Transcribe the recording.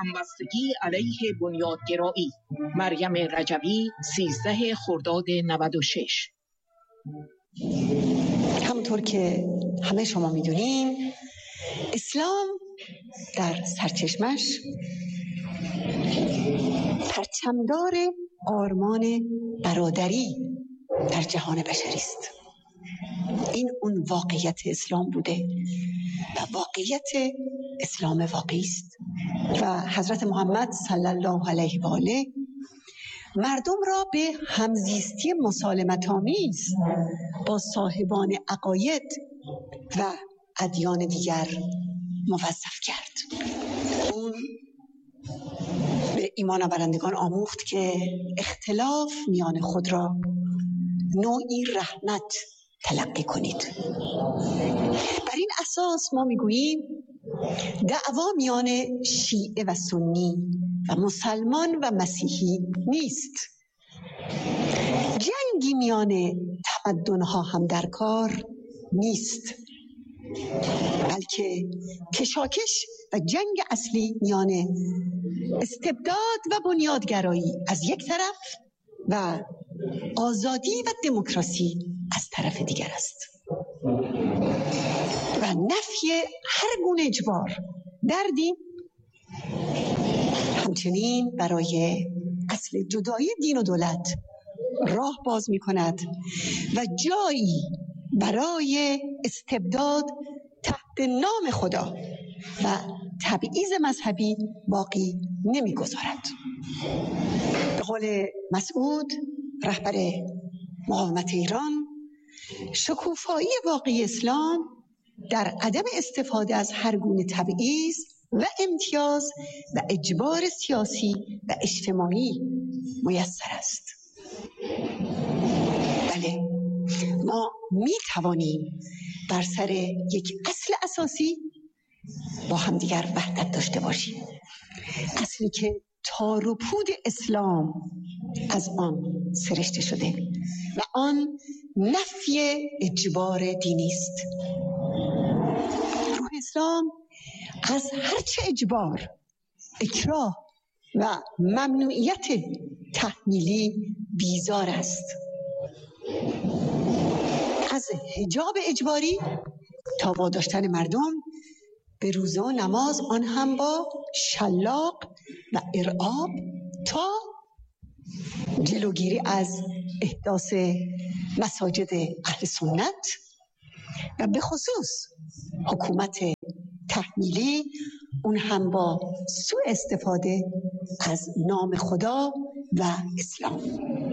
همبستگی علیه بنیادگرایی. مریم رجبی، 13 خرداد 96. همونطور که همه شما میدونین، اسلام در سرچشمش پرچمدار آرمان برادری در جهان بشری است. این اون واقعیت اسلام بوده و واقعیت اسلام واقعی است و حضرت محمد صلی الله علیه و آله مردم را به همزیستی مسالمت‌آمیز با صاحبان عقاید و ادیان دیگر موظف کرد. اون به ایمان آورندگان آموخت که اختلاف میان خود را نوعی رحمت تلقی کنید. بر این اساس ما میگوییم دعوا میان شیعه و سنی و مسلمان و مسیحی نیست. جنگی میان تمدن‌ها هم در کار نیست، بلکه کشاکش و جنگ اصلی میان استبداد و بنیادگرایی از یک طرف و آزادی و دموکراسی از طرف دیگر است و نفی هر گونه اجبار در دین همچنین برای اصل جدایی دین و دولت راه باز می کند و جایی برای استبداد تحت نام خدا و تبعیض مذهبی باقی نمی گذارد. به قول مسعود، رهبر مقاومت ایران، شکوفایی واقعی اسلام در عدم استفاده از هر گونه تبعیض و امتیاز و اجبار سیاسی و اجتماعی میسر است. بله، ما می توانیم بر سر یک اصل اساسی با همدیگر وحدت داشته باشیم، اصلی که تار و پود اسلام از آن سرشته شده و آن نفی اجبار دینی است. روح اسلام از هرچه اجبار، اکراه و ممنوعیت تحمیلی بیزار است. از حجاب اجباری تا واداشتن مردم به روزه و نماز، آن هم با شلاق و ارعاب، تا جلوگیری از احداث مساجد اهل سنت و به خصوص حکومت تحمیلی، اون هم با سوء استفاده از نام خدا و اسلام.